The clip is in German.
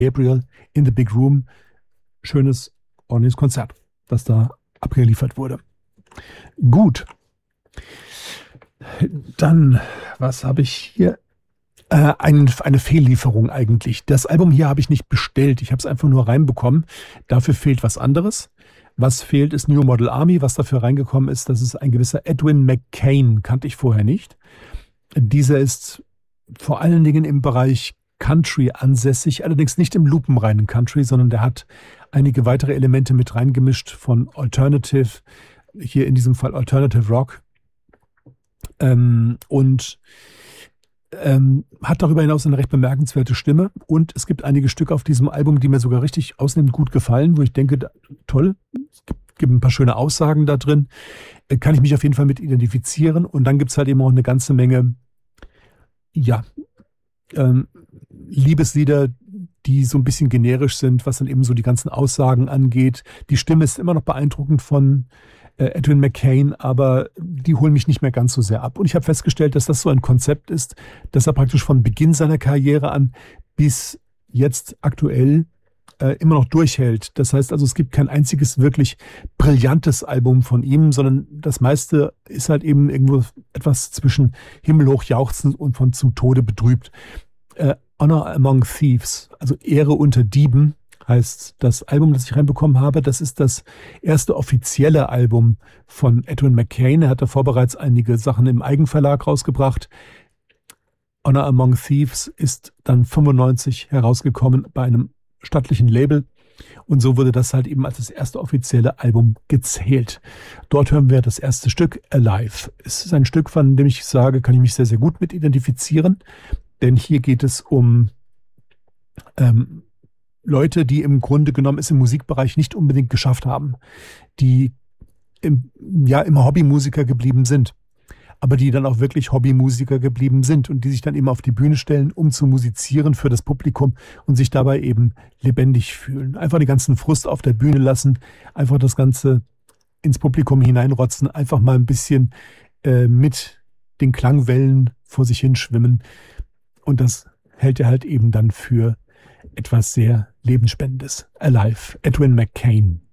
Gabriel in the Big Room. Schönes, ordentliches Konzert, das da abgeliefert wurde. Gut. Dann, was habe ich hier? Eine Fehllieferung eigentlich. Das Album hier habe ich nicht bestellt. Ich habe es einfach nur reinbekommen. Dafür fehlt was anderes. Was fehlt, ist New Model Army. Was dafür reingekommen ist, das ist ein gewisser Edwin McCain. Kannte ich vorher nicht. Dieser ist vor allen Dingen im Bereich Country ansässig, allerdings nicht im lupenreinen Country, sondern der hat einige weitere Elemente mit reingemischt von Alternative, hier in diesem Fall Alternative Rock. Hat darüber hinaus eine recht bemerkenswerte Stimme und es gibt einige Stücke auf diesem Album, die mir sogar richtig ausnehmend gut gefallen, wo ich denke, toll, es gibt ein paar schöne Aussagen da drin, kann ich mich auf jeden Fall mit identifizieren und dann gibt es halt eben auch eine ganze Menge, ja, Liebeslieder, die so ein bisschen generisch sind, was dann eben so die ganzen Aussagen angeht. Die Stimme ist immer noch beeindruckend von Edwin McCain, aber die holen mich nicht mehr ganz so sehr ab. Und ich habe festgestellt, dass das so ein Konzept ist, dass er praktisch von Beginn seiner Karriere an bis jetzt aktuell immer noch durchhält. Das heißt also, es gibt kein einziges wirklich brillantes Album von ihm, sondern das meiste ist halt eben irgendwo etwas zwischen himmelhoch jauchzend und von zum Tode betrübt. Honor Among Thieves, also Ehre unter Dieben, heißt das Album, das ich reinbekommen habe. Das ist das erste offizielle Album von Edwin McCain. Er hat davor bereits einige Sachen im Eigenverlag rausgebracht. Honor Among Thieves ist dann 95 herausgekommen bei einem stattlichen Label. Und so wurde das halt eben als das erste offizielle Album gezählt. Dort hören wir das erste Stück, Alive. Es ist ein Stück, von dem ich sage, kann ich mich sehr, sehr gut mit identifizieren. Denn hier geht es um Leute, die im Grunde genommen es im Musikbereich nicht unbedingt geschafft haben, die immer Hobbymusiker geblieben sind, aber die dann auch wirklich Hobbymusiker geblieben sind und die sich dann eben auf die Bühne stellen, um zu musizieren für das Publikum und sich dabei eben lebendig fühlen. Einfach den ganzen Frust auf der Bühne lassen, einfach das Ganze ins Publikum hineinrotzen, einfach mal ein bisschen mit den Klangwellen vor sich hinschwimmen. Und das hält er halt eben dann für etwas sehr Lebensspendendes. Alive, Edwin McCain.